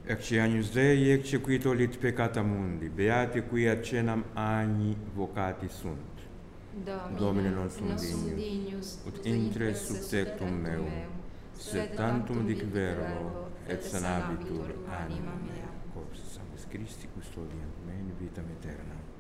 Ecce agnus Dei, ecce qui tollit peccata mundi, beati qui ad cenam agni vocati sunt. Domine non sum dignus, ut intre sub tectum meum, sed tantum dic verbo, et sanabitur anima mea. Corpus Sanctus Christi custodiam me in vitam aeterna.